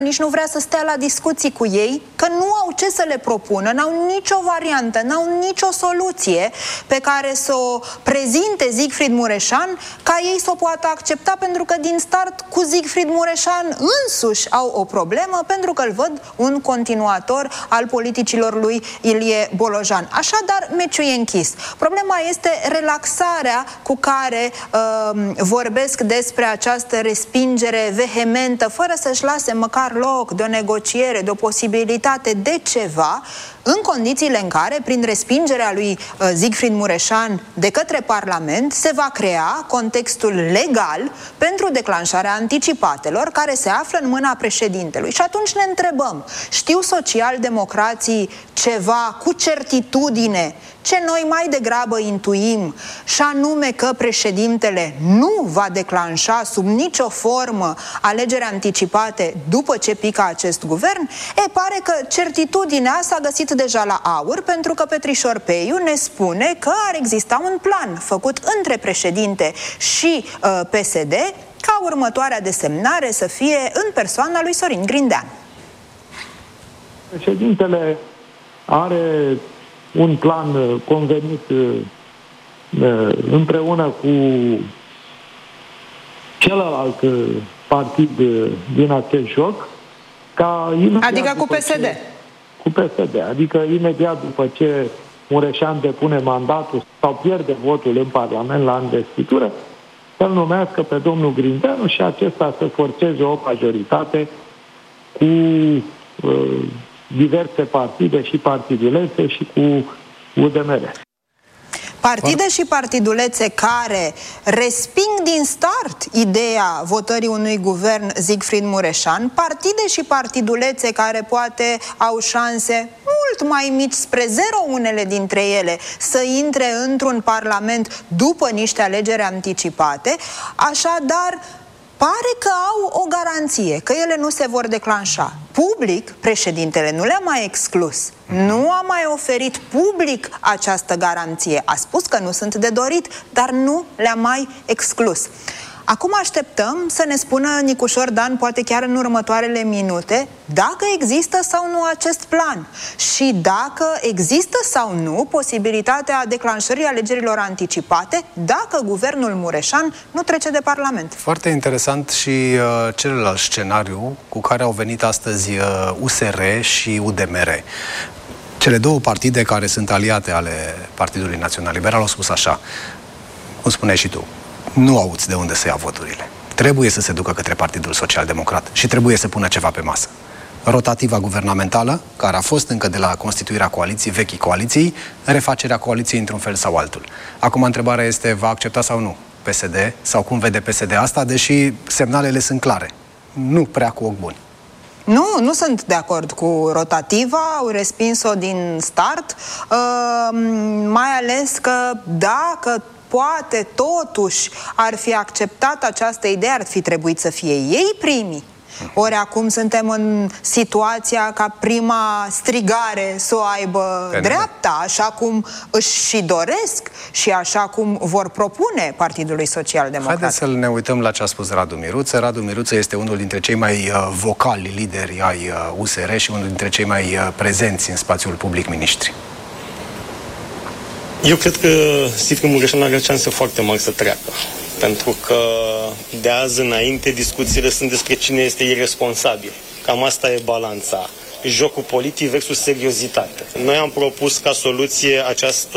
nici nu vrea să stea la discuții cu ei, că nu au ce să le propună, n-au nicio variantă, n-au nicio soluție pe care să o prezinte Siegfried Mureșan ca ei să o poată accepta, pentru că din start cu Siegfried Mureșan însuși au o problemă, pentru că îl văd un continuator al politicilor lui Ilie Bolojan. Așadar, meciul e închis. Problema este relaxarea cu care vorbesc despre această respingere vehementă, fără să-și lase măcar loc de o negociere, de o posibilitate de ceva, în condițiile în care, prin respingerea lui Siegfried Mureșan de către Parlament, se va crea contextul legal pentru declanșarea anticipatelor, care se află în mâna președintelui. Și atunci ne întrebăm, știu socialdemocrații ceva cu certitudine ce noi mai degrabă intuim, și anume că președintele nu va declanșa sub nicio formă alegeri anticipate după ce pică acest guvern? Pare că certitudinea s-a găsit deja la aur, pentru că Petrișor Peiu ne spune că ar exista un plan făcut între președinte și PSD ca următoarea desemnare să fie în persoana lui Sorin Grindeanu. Președintele are un plan convenit împreună cu celălalt partid din acest joc, adică cu PSD. Cu PSD, adică imediat după ce Mureșan depune mandatul sau pierde votul în Parlament la investitură, să-l numească pe domnul Grindeanu și acesta să forțeze o majoritate cu diverse partide și partidulețe și cu UDMR. Partide și partidulețe care resping din start ideea votării unui guvern Siegfried Mureșan, partide și partidulețe care poate au șanse mult mai mici, spre zero unele dintre ele, să intre într-un parlament după niște alegeri anticipate. Așadar, pare că au o garanție că ele nu se vor declanșa. Public, președintele nu le-a mai exclus. Nu a mai oferit public această garanție. A spus că nu sunt de dorit, dar nu le-a mai exclus. Acum așteptăm să ne spună Nicușor Dan, poate chiar în următoarele minute, dacă există sau nu acest plan și dacă există sau nu posibilitatea declanșării alegerilor anticipate dacă guvernul Mureșan nu trece de Parlament. Foarte interesant și celălalt scenariu cu care au venit astăzi USR și UDMR. Cele două partide care sunt aliate ale Partidului Național Liberal au spus așa, cum spuneai și tu, nu auzi de unde să ia voturile. Trebuie să se ducă către Partidul Social Democrat și trebuie să pună ceva pe masă. Rotativa guvernamentală, care a fost încă de la constituirea coaliției, vechii coaliții, refacerea coaliției într-un fel sau altul. Acum întrebarea este, va accepta sau nu PSD, sau cum vede PSD asta, deși semnalele sunt clare. Nu prea cu ochi buni. Nu sunt de acord cu rotativa, au respins-o din start, mai ales că dacă poate totuși ar fi acceptat această idee, ar fi trebuit să fie ei primii. Ori acum suntem în situația ca prima strigare să o aibă dreapta, așa cum își și doresc și așa cum vor propune Partidului Social Democrat. Haideți să ne uităm la ce a spus Radu Miruță. Radu Miruță este unul dintre cei mai vocali lideri ai USR și unul dintre cei mai prezenți în spațiul public miniștri. Eu cred că Siegfried Mureșan are șanse foarte mari să treacă. Pentru că de azi înainte discuțiile sunt despre cine este irresponsabil. Cam asta e balanța. Jocul politic versus seriozitate. Noi am propus ca soluție această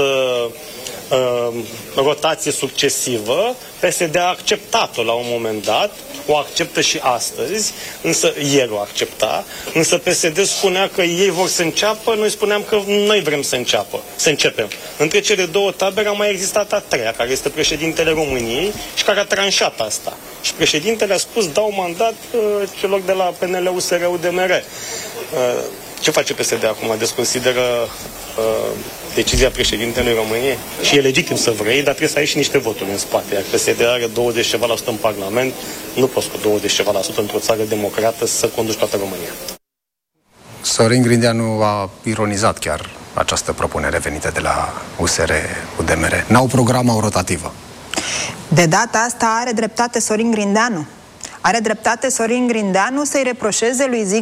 rotație succesivă. PSD a acceptat-o la un moment dat, o acceptă și astăzi, însă ieri o accepta, însă PSD spunea că ei vor să înceapă, noi spuneam că noi vrem să începem. Între cele două tabere a mai existat a treia, care este președintele României și care a tranșat asta. Și președintele a spus, dau mandat celor de la PNL, USR, UDMR. Ce face PSD acum? Desconsideră decizia președintelui României? Și e legitim să vrei, dar trebuie să ai și niște voturi în spate. Iar PSD are 20 ceva la sută în Parlament, nu poți cu 20 ceva la sută într-o țară democrată să conduci toată România. Sorin Grindeanu a ironizat chiar această propunere venită de la USR-UDMR. N-au program, au rotativă. De data asta are dreptate Sorin Grindeanu. Are dreptate Sorin Grindeanu să-i reproșeze lui